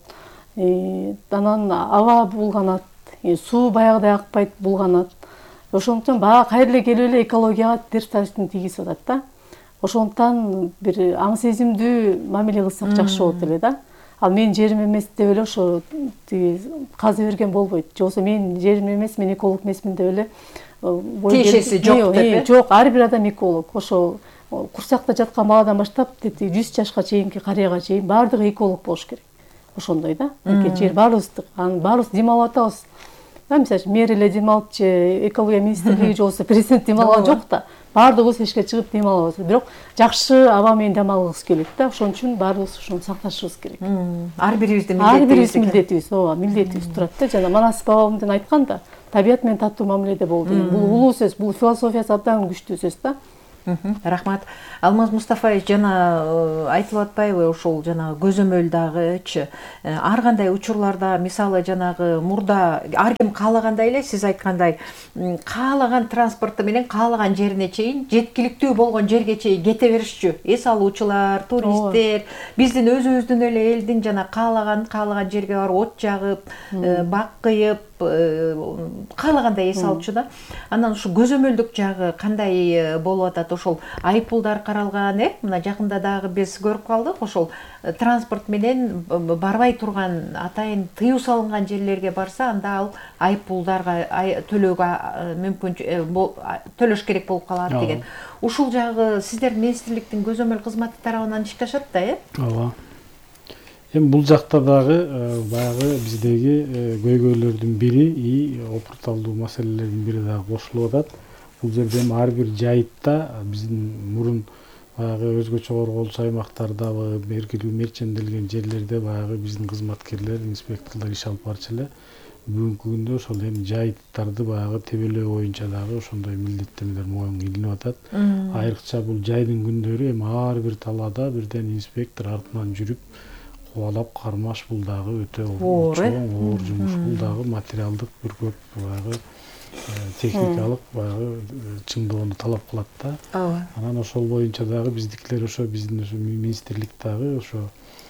Анан аба булганат, суу баягыдай акпайт, булганат. Ошондуктан баа кайра эле келип эле экологияга терс таасирин тийгизип атат да. Ошондуктан бир аң сезимдүү мамиле кылсак жакшы болот эле да. Ал менин жерим эмес деп эле ошо казы берген болбойт. Же болбосо менин жерим эмес, мен эколог эмесмин деп эле тиешеси жок деп. Жок, ар бир адам эколог. Ошо курсакта жаткан баладан баштап 100 жашка чейинки карыяга чейин баардыгы эколог болуш керек. Ошондой да. Жер баарыбыздык. Анан баарыбыз дем алып атабыз. Мисалы үчүн мэр эле дем алып, же экология министрлиги же болбосо президент дем алган жок да. Баардыгыбыз эшикке чыгып дем алабыз. Бирок жакшы аба менен дем алгыбыз келет да. Ошон үчүн баарыбыз ошону сакташыбыз керек. Ар бирибиздин милдетибиз, ооба, милдетибиз турат да. Жана Манас бабамдын айткан да, табият менен таттуу мамиледе бол деген. Бул улуу сөз, бул философиясы абдан күчтүү сөз да. Рахмат. Алмаз Мустафаевич, жана айтылып атпайбы, ошол жана көзөмөл дагычы ар кандай учурларда, мисалы жанагы мурда ар ким каалагандай эле сиз айткандай каалаган транспорту менен каалаган жерине чейин жеткиликтүү болгон жерге чейин кете беришчү. Эс алуучулар, туристтер, биздин өзүбүздүн эле элдин жана каалаган жерге барып от жагып, бак кыйып, каалагандай эс алчу да. Анан ушу көзөмөлдүк жагы кандай болуп атат? Ошол айыппулдар каралган, мына жакында дагы биз көрүп калдык, ошол транспорт менен барбай турган атайын тыюу салынган жерлерге барса, анда ал айыппулдарга төлөөгө төлөш керек болуп калат деген. Ушул жагы сиздер министрликтин көзөмөл кызматы тарабынан ишке ашат да, Ооба. Эми бул жакта дагы баягы биздеги көйгөйлөрдүн бири и опурталдуу маселелердин бири дагы кошулуп атат. Бул жерде ар бир жайытта биздин мурун баягы өзгөчө корголчу аймактардагы белгилүү мерченделген жерлерде баягы биздин кызматкерлер, инспекторлор иш алып барчу эле. Бүгүнкү күндө ошол эми жайыттарды баягы тебелөө боюнча дагы ошондой милдеттенмелер моюнга илинип атат. Айрыкча бул жайдын күндөрү эми ар бир талаада бирден инспектор артынан жүрүп кубалап кармаш, бул дагы өтө оор жумуш. Бул дагы материалдык бир көп баягы техникалык баягы чыңдоону талап кылат да. Анан ошол боюнча дагы биздикилер ошо биздин министрлик дагы ошо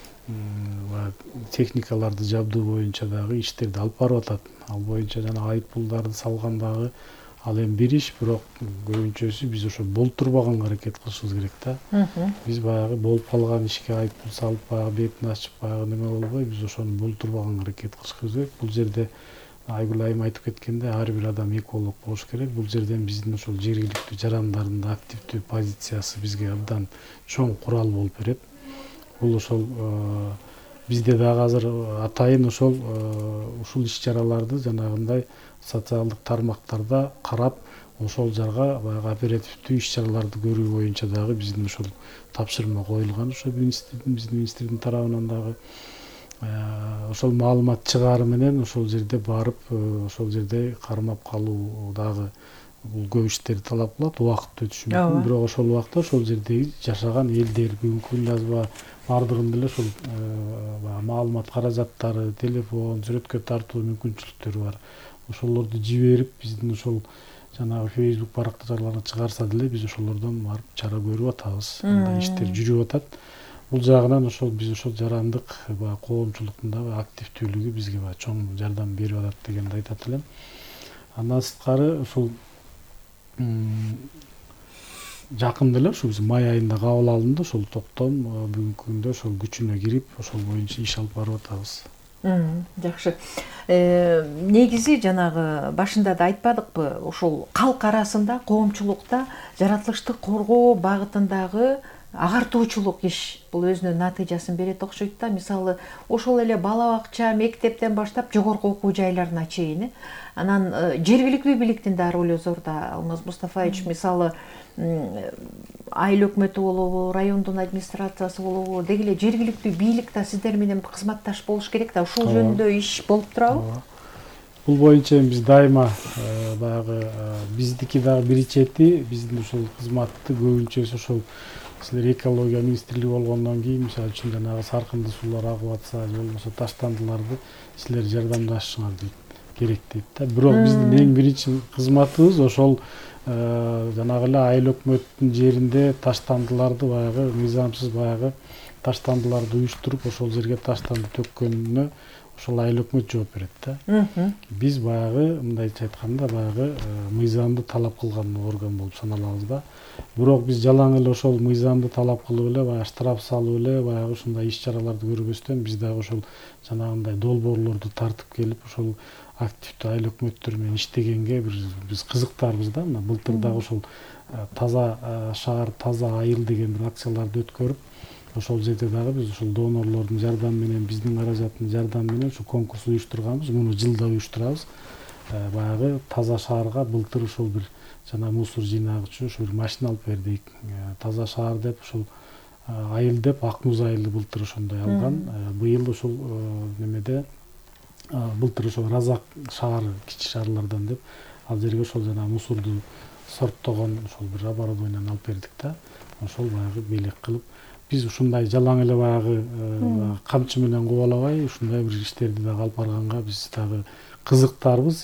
техникаларды жабдуу боюнча дагы иштерди алып барып атат. Ал боюнча жана айыппулдарды салган дагы ал эми бир иш, бирок көбүнчөсү биз ошо болтурбаганга аракет кылышыбыз керек да. Биз баягы болуп калган ишке айыппул салып, баягы бетин ачып, баягы неме болбой, биз ошону болтурбаганга аракет кылышыбыз керек. Бул жерде Айгүл айым айтып кеткенде, ар бир адам эколог болуш керек. Бул жерден биздин ошол жергиликтүү жарандардын активдүү позициясы бизге абдан чоң курал болуп берет. Бул ошол бизде дагы азыр атайын ушул иш чараларды жанагындай социалдык тармактарда карап, ошол жарга баягы оперативдүү иш чараларды көрүү боюнча дагы биздин ошол тапшырма коюлган ошо биздин министрдин тарабынан дагы ошол маалымат чыгаары менен ошол жерде барып ошол жерде кармап калуу дагы бул көп иштерди талап кылат, убакыт өтүшү мүмкүн. Бирок ошол убакта ошол жердеги жашаган элдер, бүгүнкү күн жазма баардыгында эле ошол маалымат каражаттары, телефон, сүрөткө тартуу мүмкүнчүлүктөрү бар. Ошолорду жиберип биздин ошол жанагы Facebook барактаарларына чыгарса деле биз ошолордон барып чара көрүп атабыз. Мындай иштер жүрүп атат. Бул жагынан ошол биз ошол жарандык коомчулуктун дагы активдүүлүгү бизге чоң жардам берип атат дегенди айтат элем. Андан сырткары ушул жакында эле ушул биз май айында кабыл алынды ошол токтом бүгүнкү күндө ошол күчүнө кирип ошол боюнча иш алып барып атабыз. Жакшы. Негизи жанагы башында да айтпадыкпы, ошол калк арасында, коомчулукта жаратылыштык коргоо багытындагы агартуучулук иш бул өзүнүн натыйжасын берет окшойт да. Мисалы, ошол эле бала бакча, мектептен баштап жогорку окуу жайларына чейин. Анан жергиликтүү бийликтин да ролу зор да, Алмаз Мустафаевич. Мисалы, айыл өкмөтү болобу, райондун администрациясы болобу, деги эле жергиликтүү бийлик да сиздер менен кызматташ болуш керек да. Ушул жөнүндө иш болуп турабы? Бул боюнча биз дайыма баягы биздики дагы бир чети, биздин ушул кызматты көбүнчөсү ошол силер экология министрлиги болгондон кийин, мисалы үчүн жанагы саркынды суулар агып атса, же болбосо таштандыларды силер жардамдашышыңар дейт, керек дейт да. Бирок биздин эң биринчи кызматыбыз ошол жанагы эле айыл өкмөттүн жеринде таштандыларды баягы мыйзамсыз баягы таштандыларды уюштуруп ошол жерге таштанды төккөнүнө ошол айыл өкмөт жооп берет да. Биз баягы мындайча айтканда баягы мыйзамды талап кылган орган болуп саналабыз да. Бирок биз жалаң эле ошол мыйзамды талап кылып эле баягы штраф салып эле баягы ушундай иш чараларды көрбөстөн биз дагы ошол жанагындай долбоорлорду тартып келип ошол активдүү айыл өкмөттөр менен иштегенге биз кызыктарбыз да. Мына былтыр дагы ошол таза шаар, таза айыл деген бир акцияларды өткөрүп ошол жерде дагы биз ошол донорлордун жардамы менен биздин каражаттын жардамы менен ушу конкурс уюштурганбыз. Муну жылда уюштурабыз. Баягы таза шаарга былтыр ошол бир жана мусор жыйнагычы ушу бир машина алып бердик. Таза шаар деп ошол айыл деп Ак Муз айылы былтыр ошондой алган. Быйыл ошол немеде былтыр ошол Разак шаары кичи шаарлардан деп ал жерге ошол жана мусорду сорттогон ошол бир оборудованияны алып бердик да. Ошол баягы белек кылып биз ушундай жалаң эле баягы камчы менен кубалабай ушундай бир иштерди дагы алып барганга биз дагы кызыктарбыз.